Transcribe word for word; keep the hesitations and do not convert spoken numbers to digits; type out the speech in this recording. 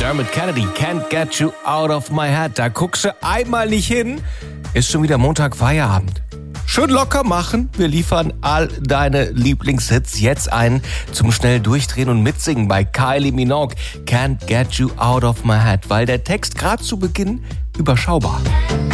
Dermot Kennedy, Can't Get You Out of My Head. Da guckst du einmal nicht hin, ist schon wieder Montag Feierabend. Schön locker machen. Wir liefern all deine Lieblingshits jetzt ein zum schnell durchdrehen und mitsingen bei Kylie Minogue. Can't Get You Out of My Head, weil der Text gerade zu Beginn überschaubar.